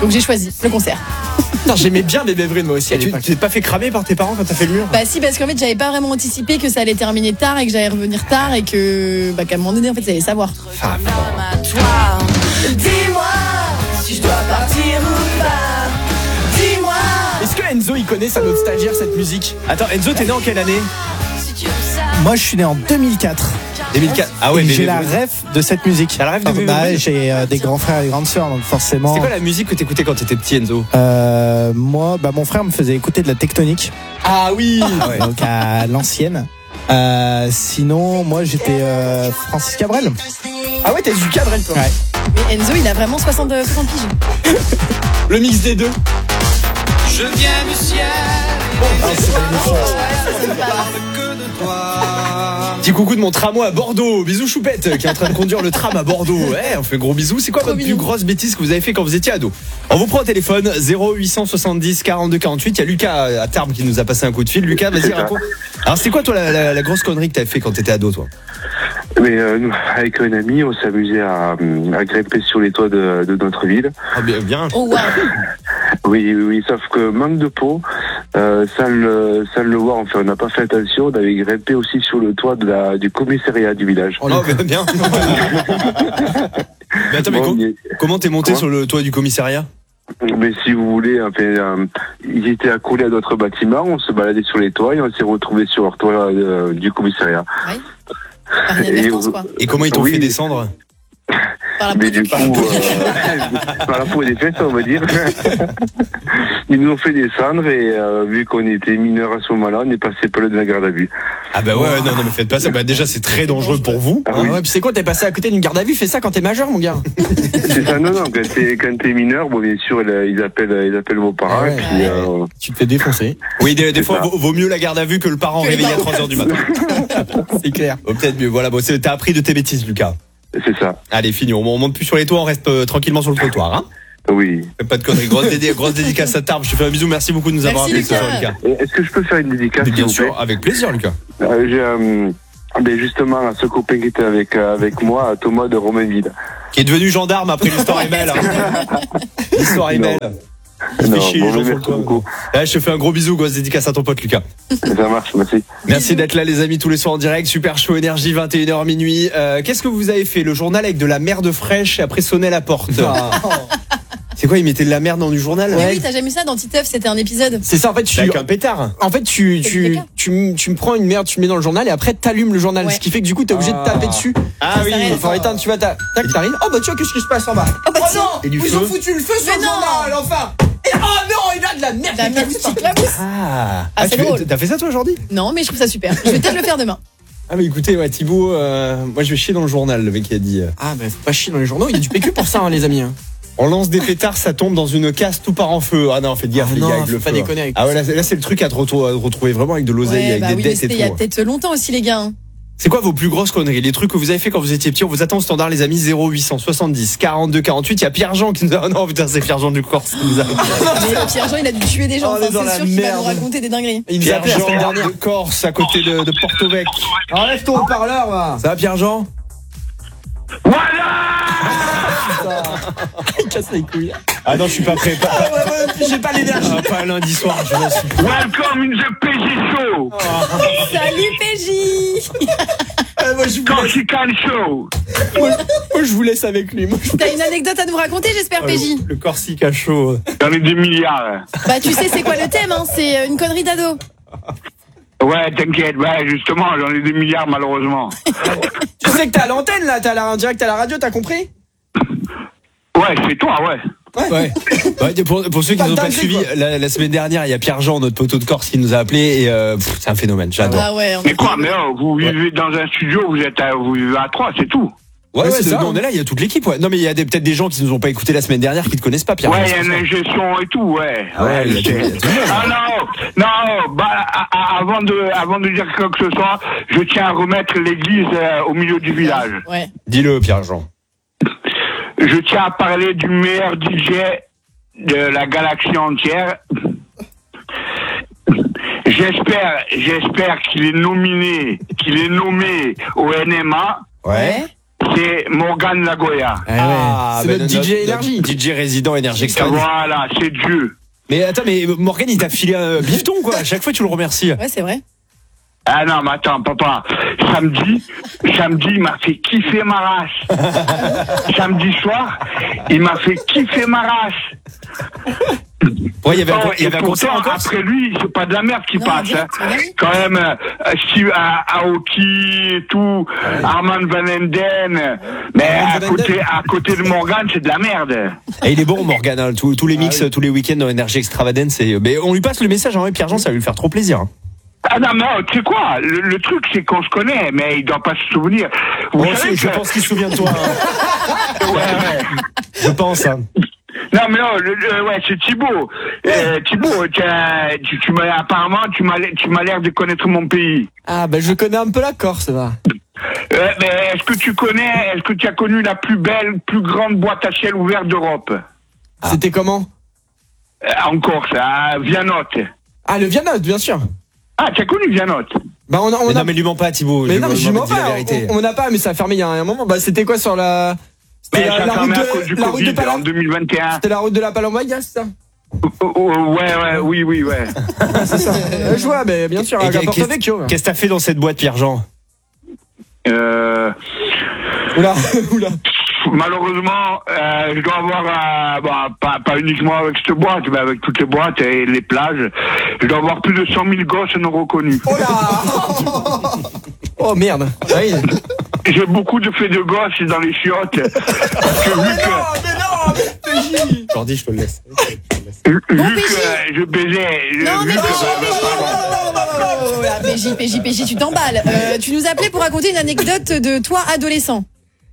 Donc j'ai choisi le concert. Putain, j'aimais bien Bébé Brune moi aussi. Tu t'es pas fait cramer par tes parents quand t'as fait le mur? Bah si, parce qu'en fait j'avais pas vraiment anticipé que ça allait terminer tard et que j'allais revenir tard et que qu'à un moment donné en fait ça allait savoir. Dis-moi si je dois partir ou pas. Dis-moi. Est-ce que Enzo il connaît sa nostalgie cette musique? Attends, Enzo t'es né en quelle année? Moi, je suis né en 2004. 2004. Ah ouais, Et mais j'ai la rêve de cette musique. T'as la rêve de Bébé Brune? J'ai des grands frères et grandes sœurs, donc forcément. C'est quoi la musique que t'écoutais quand t'étais petit, Enzo? Moi, mon frère me faisait écouter de la Tectonique. Ah oui. Ouais. Donc à l'ancienne. Sinon, moi, j'étais Francis Cabrel. Ah ouais, t'as du Cabrel toi. Ouais. Mais Enzo il a vraiment 60 piges. Le mix des deux. Je viens du ciel. Petit coucou de mon tramway à Bordeaux. Bisous Choupette qui est en train de conduire le tram à Bordeaux. Ouais, on fait gros bisous. C'est quoi votre plus grosse bêtise que vous avez fait quand vous étiez ado? On vous prend au téléphone 0870 42 48. Il y a Lucas à Tarbes qui nous a passé un coup de fil. Lucas, vas-y raconte. Alors c'est quoi toi la grosse connerie que t'avais fait quand t'étais ado toi? Mais avec un ami, on s'amusait à grimper sur les toits de notre ville. Ah bien. Oh wow. Oui, sauf que manque de peau, sans le voir, enfin on n'a pas fait attention, on avait grimpé aussi sur le toit du commissariat du village. Oh bien. Mais attends, comment t'es monté sur le toit du commissariat? Mais si vous voulez, enfin, ils étaient accolés à d'autres bâtiments, on se baladait sur les toits et on s'est retrouvés sur le toit du commissariat. Ouais. Par inadvertance, quoi. Et comment ils t'ont fait descendre? Mais du coup, par la peau des fesses, on va dire. Ils nous ont fait descendre et vu qu'on était mineurs à ce moment-là, on est passé par de la garde à vue. Ah bah ouais, non mais faites pas ça. Bah déjà c'est très dangereux pour vous. Ah oui. Ouais, puis c'est quoi, t'es passé à côté d'une garde à vue? Fais ça quand t'es majeur, mon gars. C'est ça, non, quand t'es mineur, bon bien sûr, ils appellent vos parents. Et puis, Tu te fais défoncer. Oui, des fois vaut mieux la garde à vue que le parent réveillé à 3h du matin. C'est clair. Peut-être mieux. Voilà, bon, t'as appris de tes bêtises, Lucas. C'est ça. Allez, fini. On monte plus sur les toits, on reste tranquillement sur le trottoir, hein. Oui. Fais pas de conneries. Grosse dédicace à Tarbes. Je te fais un bisou. Merci beaucoup de nous avoir appelés ce soir, Lucas. Est-ce que je peux faire une dédicace? Bien sûr, avec plaisir, Lucas. J'ai justement à ce copain qui était avec moi, Thomas de Romainville. Qui est devenu gendarme après l'histoire email. Hein. L'histoire email. Non, chier les gens sur le toit. Là, je te fais un gros bisou, grosse dédicace à ton pote Lucas. Ça marche, merci. Merci d'être là les amis tous les soirs en direct. Super Show Énergie 21h minuit. Qu'est-ce que vous avez fait? Le journal avec de la merde fraîche et après sonner à la porte. C'est quoi, ils mettaient de la merde dans du journal? Ouais. Oui, t'as jamais vu ça dans Titeuf, c'était un épisode. C'est ça, en fait, avec un pétard. En fait, tu me prends une merde, tu me mets dans le journal et après t'allumes le journal. Ouais. Ce qui fait que du coup t'es obligé de taper dessus. Ah oui, il faut éteindre, tu vas tac, t'arrives. Oh bah tiens, qu'est-ce qui se passe en bas? Oh bah tiens. Et du Ils feu. ont foutu le feu sur le journal, enfin. Et, oh non, il a de la merde. La merde qui clabousse. Ah, c'est drôle. T'as fait ça toi aujourd'hui? Non, mais je trouve ça super. Je vais peut-être le faire demain. Ah mais écoutez, ouais, Thibaut, moi je vais chier dans le journal, le mec qui a dit. Ah bah faut pas chier dans les journaux, il y a du PQ pour ça, hein, les amis. Hein. On lance des pétards, ça tombe dans une casse, tout part en feu. Ah non, faites gaffe les gars, avec le faut pas feu. déconner avec Ah ouais, là c'est le truc à te retrouver vraiment avec de l'oseille, avec des oui, dettes et c'était tout. il y a peut-être longtemps aussi, les gars. Hein. C'est quoi vos plus grosses conneries? Les trucs que vous avez fait quand vous étiez petit? On vous attend au standard les amis. 0870 42 48. Il y a Pierre-Jean qui nous a... Oh non putain, c'est Pierre-Jean du Corse qui nous a... Mais Pierre-Jean, il a dû tuer des gens. On est dans C'est la sûr qu'il va merde. nous raconter des dingueries. Il nous a appelé la semaine Pierre-Jean dernière. de Corse à côté de Porto-Vec. Enlève ton haut-parleur, va. Ça va Pierre-Jean? Il casse les couilles. Ah non, je suis pas prêt. J'ai pas l'énergie. Pas lundi soir, je m'en suis. Welcome in the PJ Show. Salut PJ. Corsican Show. Moi, je vous laisse avec lui. Moi, T'as une anecdote à nous raconter, j'espère, PJ. le Corsica chaud. J'en ai des milliards. Bah tu sais c'est quoi le thème, hein? C'est une connerie d'ado. Ouais, t'inquiète, ouais, justement, j'en ai des milliards malheureusement. Tu sais que t'es à l'antenne là, t'es en direct à la radio, t'as compris? Ouais, c'est toi, ouais. Ouais. Pour ceux qui Pas n'ont pas dingue, suivi, quoi. la semaine dernière, il y a Pierre-Jean, notre poteau de Corse, qui nous a appelé et c'est un phénomène. J'adore. Ah ouais. Mais quoi, mais vous vivez dans un studio, vous vivez à 3, c'est tout. Ouais, c'est ça. nous, on est là, il y a toute l'équipe. Ouais. Non, mais il y a peut-être des gens qui nous ont pas écouté la semaine dernière, qui te connaissent pas, Pierre. Ouais, il y a une ingestion et tout, ouais. Ouais, il y a je sais. tout le monde. Ah non, bah, avant de dire quoi que ce soit, je tiens à remettre l'église au milieu du village. Ouais. Dis-le, Pierre-Jean. Je tiens à parler du meilleur DJ de la galaxie entière. J'espère qu'il est nommé au NMA. Ouais. c'est Morgane Lagoya. C'est notre DJ énergie. DJ résident énergie extra. Voilà, c'est Dieu. Mais attends, mais Morgane, il t'a filé un bifton, quoi. À chaque fois, tu le remercies. Ouais, c'est vrai. Ah non, mais attends, papa. Samedi, il m'a fait kiffer ma race. Samedi soir, il m'a fait kiffer ma race. Ouais, il y avait un concert encore. Après lui, c'est pas de la merde qui passe. Direct, Hein. Quand même, Steve Aoki et tout, Armand Van Enden. Mais à côté de Morgane, c'est de la merde. Et il est bon, Morgane, hein. Tous les mix, tous les week-ends dans Énergie Extravagance. Mais on lui passe le message, hein, Pierre-Jean, ça va lui faire trop plaisir. Hein. Ah non, mais tu sais quoi, le truc c'est qu'on se connaît, mais il doit pas se souvenir. Je pense qu'il se souvient de toi. Hein. Ouais. Je pense. Hein. Non, mais non, ouais, c'est Thibaut. Thibaut, apparemment, tu m'as l'air de connaître mon pays. Ah, ben je connais un peu la Corse, va. Mais est-ce que tu as connu la plus grande boîte à ciel ouverte d'Europe? C'était comment? En Corse, à Vianotte. Ah, le Vianotte, bien sûr. Ah, tu as connu Vianotte? Bah, Non, mais lui mens pas, Thibaut. Mais non, mais je lui mens pas. On n'a pas, mais ça a fermé il y a un moment. Bah, c'était quoi sur la. C'était la route de la Covid en 2021. C'était la route de la Palombaga, c'est ça? Oui. C'est ça. Je vois, mais bien sûr, Qu'est-ce que t'as fait dans cette boîte, Pierre-Jean? Oula. Malheureusement, je dois avoir, pas uniquement avec cette boîte, mais avec toutes les boîtes et les plages, je dois avoir plus de 100 000 gosses non reconnus. Oh là! Oh merde. Oui. J'ai beaucoup de faits de gosses dans les chiottes. Parce que Jordi, je te le laisse. Vu que je baisais... PJ, tu t'emballes. Tu nous appelais pour raconter une anecdote de toi adolescent.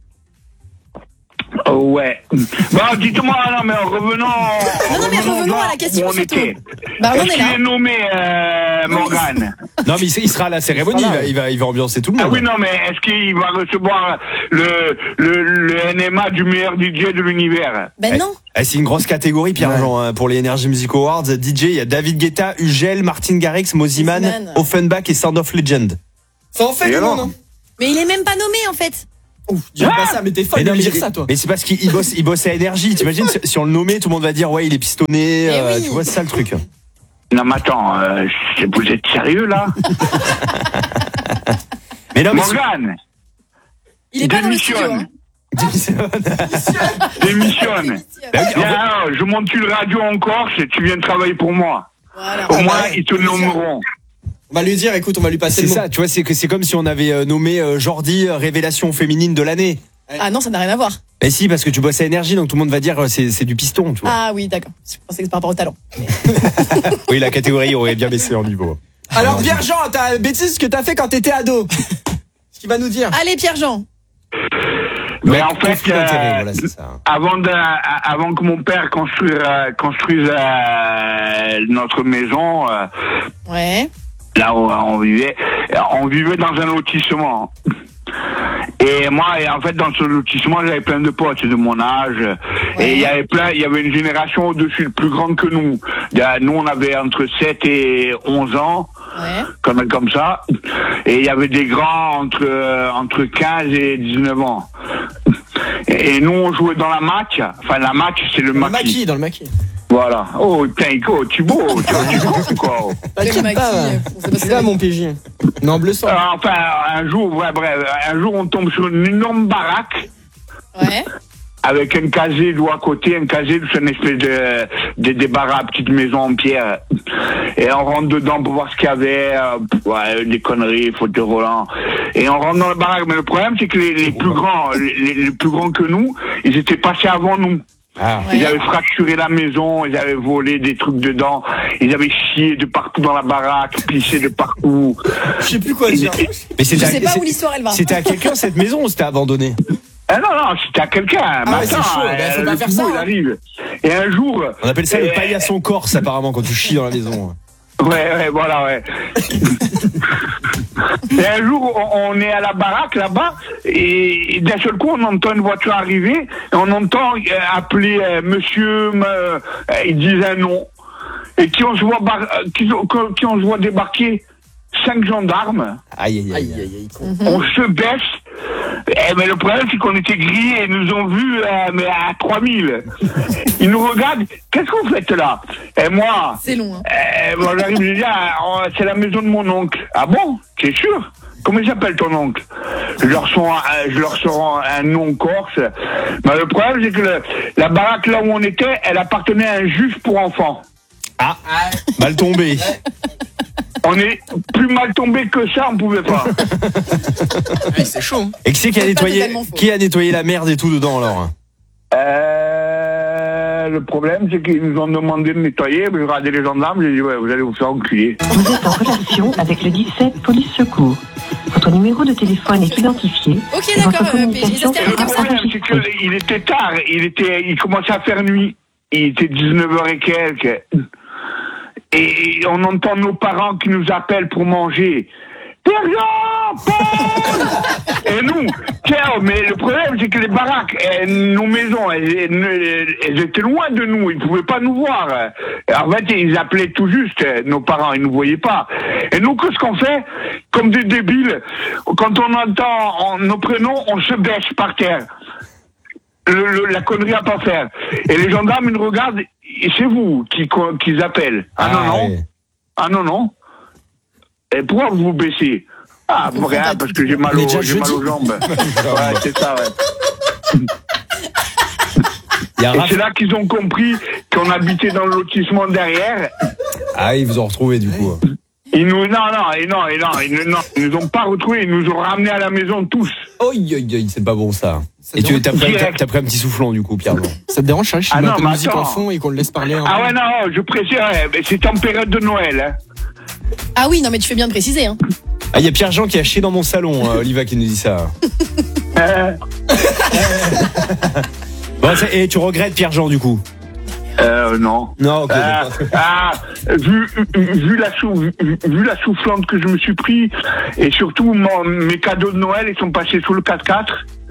Ouais. Bon, dites-moi, non, mais revenons à la question où on surtout. était. Bah, on est-ce est qu'il là. est nommé Morgane? Non, mais il sera à la cérémonie, il va ambiancer tout le monde. Ah oui, non, mais est-ce qu'il va recevoir le NMA du meilleur DJ de l'univers? Ben non. C'est une grosse catégorie, Pierre-Jean, hein, pour les Energy Music Awards. DJ, il y a David Guetta, Ugel, Martin Garrix, Moziman, Offenbach et Sound of Legend. Ça en fait du monde, hein. Mais il est même pas nommé, en fait. Dis pas ça, mais t'es folle de me dire ça, toi. Mais c'est parce qu'il bosse à Énergie. T'imagines, si on le nommait, tout le monde va dire, ouais, il est pistonné. Oui. Tu vois, c'est ça le truc. Non, mais attends, vous êtes sérieux, là? Mais non, mais Morgane! Il est pas dans le studio, hein. Démissionne. Viens, je monte une radio en Corse et tu viens travailler pour moi. Voilà. Au moins, ils te nommeront. On va lui dire, écoute, on va lui passer c'est le mot. ça, tu vois, c'est comme si on avait nommé Jordi révélation féminine de l'année. Ah non, ça n'a rien à voir. Mais si, parce que tu bosses à Énergie, donc tout le monde va dire c'est du piston, tu vois. Ah oui, d'accord. Je pensais que c'est par rapport au talent. Oui, la catégorie aurait bien baissé en niveau. Alors, Pierre-Jean, t'as une bêtise que t'as fait quand t'étais ado. Ce qu'il va nous dire. Allez, Pierre-Jean. Mais en fait, voilà, c'est ça. avant que mon père construise notre maison, Ouais. là où on vivait dans un lotissement. Et moi, en fait, dans ce lotissement, j'avais plein de potes de mon âge. Ouais. Et il y avait une génération au-dessus, plus grande que nous. Nous, on avait entre 7 et 11 ans. Ouais. Comme ça. Et il y avait des grands entre 15 et 19 ans. Et nous, on jouait dans la match. Enfin, la match, c'est le maquis. Dans le maquis. Voilà. Oh, putain, Thibaut, tu quoi. C'est là mon PJ. Non, bleu sang. Enfin, un jour, on tombe sur une énorme baraque. Ouais. Avec un casier d'eau à côté, c'est une espèce de baraques, petite maison en pierre. Et on rentre dedans pour voir ce qu'il y avait, des conneries, fauteuil roulant. Et on rentre dans la baraque. Mais le problème, c'est que les plus grands que nous, ils étaient passés avant nous. Ah. Ils avaient fracturé la maison, ils avaient volé des trucs dedans, ils avaient chié de partout dans la baraque, pissé de partout. Je sais plus quoi dire. Mais je sais pas où l'histoire elle va. C'était à quelqu'un cette maison ou c'était abandonné? Non, c'était à quelqu'un. Ah ouais, c'est chaud, faut pas faire ça. Il arrive. Et un jour... On appelle ça le paillasson corse apparemment quand tu chies dans la maison. Ouais, voilà. Et un jour, on est à la baraque là-bas, et d'un seul coup, on entend une voiture arriver, et on entend appeler monsieur, ils disent un nom, et qui on se voit débarquer 5 gendarmes. Aïe. On se baisse, Mais le problème, c'est qu'on était grillés, ils nous ont vus mais à 3000. Ils nous regardent, qu'est-ce que vous faites là? Et moi, C'est long, hein. moi j'arrive, je dis, c'est la maison de mon oncle. Ah bon? T'es sûr? Comment il s'appelle ton oncle? Je leur sors un nom corse. Mais le problème, c'est que la baraque là où on était, elle appartenait à un juge pour enfants. Ah, mal tombé. On est plus mal tombé que ça, on pouvait pas. Ouais, c'est chaud. Hein. Et qui c'est qui a C'est pas nettoyé, totalement faux. qui a nettoyé la merde et tout dedans alors? Le problème, c'est qu'ils nous ont demandé de nettoyer, mais regardez les gendarmes, j'ai dit, ouais, vous allez vous faire enculer. Vous êtes en relation avec le 17 Police Secours. Votre numéro de téléphone est identifié. Ok, et votre d'accord, communication ça se Le termine comme ça. problème, c'est qu'il était tard, il commençait à faire nuit. Il était 19h et quelques. Et on entend nos parents qui nous appellent pour manger. Pierre-Jean, Paul Et nous, tiens, mais le problème, c'est que les baraques, nos maisons, elles étaient loin de nous, ils ne pouvaient pas nous voir. En fait, ils appelaient tout juste, nos parents, ils ne nous voyaient pas. Et nous, qu'est-ce qu'on fait? Comme des débiles, quand on entend nos prénoms, on se baisse par terre. La connerie à pas faire. Et les gendarmes, ils nous regardent, et c'est vous qu'ils appellent. Ouais. Ah non. Et pourquoi vous vous baissez? Ah, pour rien, parce que j'ai mal aux jambes. Ouais, c'est ça, ouais. Il y a Et Raph- c'est là qu'ils ont compris qu'on habitait dans le lotissement derrière. Ah, ils vous ont retrouvé du coup. Ils nous nous ont pas retrouvés, ils nous ont ramenés à la maison tous. C'est pas bon ça. Ça Et dérange- t'as pris un petit soufflon du coup, Pierre. Ça te dérange, Charles, si Ah tu mets non, un peu de mais musique attends. en fond et qu'on le laisse parler un Ah peu? ouais, non, je précise, ouais, mais c'est en période de Noël, hein. Ah oui, non, mais tu fais bien de préciser, hein. Ah, il y a Pierre-Jean qui a chié dans mon salon, Oliva qui nous dit ça. Bon, et tu regrettes Pierre-Jean du coup? Non. Non, ok. Vu la soufflante que je me suis pris, et surtout mes cadeaux de Noël, ils sont passés sous le 4x4.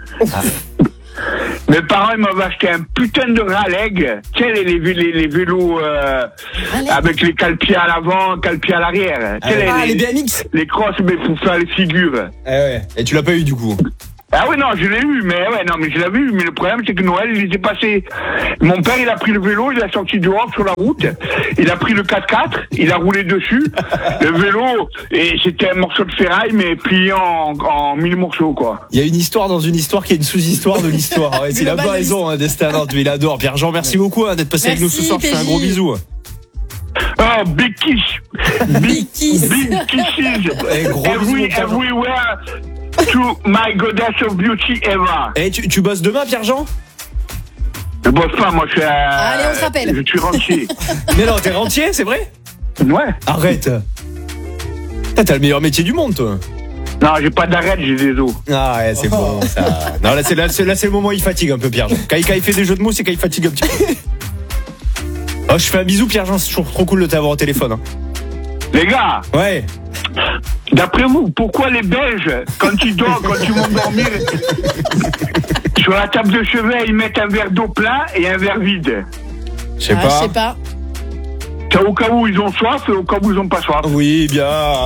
Mes parents, ils m'avaient acheté un putain de Raleigh, tu sais, les vélos avec les cale-pieds à l'avant, cale-pieds à l'arrière. Tu sais, les BMX. les crosses, mais pour faire les figures. Ouais. Et tu l'as pas eu du coup? Ah oui, non, je l'ai eu, mais je l'avais eu, mais le problème, c'est que Noël, il était passé. Mon père, il a pris le vélo, il a sorti dehors sur la route, il a pris le 4x4, il a roulé dessus, le vélo, et c'était un morceau de ferraille, mais plié en 1000 morceaux, quoi. Il y a une histoire dans une histoire qui est une sous-histoire de l'histoire. Ouais, il a pas raison, Destin Nantes, mais il adore. Pierre-Jean, merci beaucoup d'être passé avec nous ce Merci, soir. Je fais un PJ. gros bisou. Oh, big kiss! Big kiss. Big kisses! Et gros bisous, mon Pierre-Jean. Everywhere to my goddess of beauty ever! Et tu bosses demain, Pierre-Jean? Je bosse pas, moi, je suis Allez, on se rappelle. Je suis rentier. Mais non, t'es rentier, c'est vrai? Ouais. Arrête. T'as le meilleur métier du monde, toi. Non, j'ai pas d'arrête, j'ai des os. Ah ouais, c'est bon ça. Non, là c'est le moment où il fatigue un peu, Pierre-Jean. Quand il fait des jeux de mots, c'est quand il fatigue un petit peu. Oh, je fais un bisou, Pierre-Jean, c'est toujours trop cool de t'avoir au téléphone. Hein. Les gars, Ouais. d'après vous, pourquoi les Belges, quand ils dorment, quand ils vont dormir, sur la table de chevet, ils mettent un verre d'eau plein et un verre vide? Je sais Ah, pas. je sais pas. C'est au cas où ils ont soif et au cas où ils ont pas soif. Oui, bien.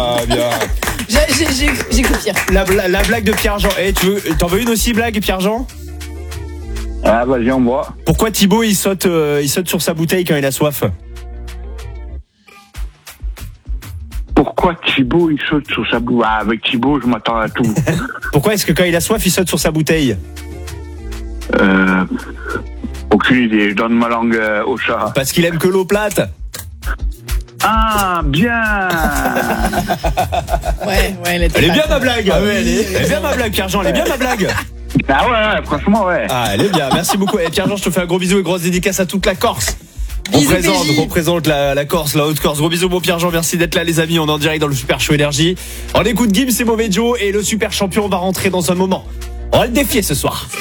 J'ai cru pire. La blague de Pierre-Jean. T'en veux une aussi, blague, Pierre-Jean? Ah, vas-y, on boit. Pourquoi Thibaut il saute sur sa bouteille quand il a soif? Pourquoi Thibaut, il saute sur sa bouteille? Ah, avec Thibaut, je m'attends à tout. Pourquoi est-ce que quand il a soif, il saute sur sa bouteille? Aucune idée, je donne ma langue au chat. Parce qu'il aime que l'eau plate. Ah, bien. Ouais, elle était Elle est pas bien trop. ma blague. Ah ouais, elle est bien ma blague, Pierre-Jean. Elle est bien ma blague. Ah ouais, franchement, ouais. Ah, elle est bien. Merci beaucoup. Et Pierre-Jean, je te fais un gros bisou et grosse dédicace à toute la Corse. Bisous, PJ. On présente la Corse, la Haute-Corse. Gros bisous, mon Pierre-Jean. Merci d'être là, les amis. On est en direct dans le Super Show Énergie. On écoute Gims et Mauvais Joe et le Super Champion va rentrer dans un moment. On va le défier ce soir.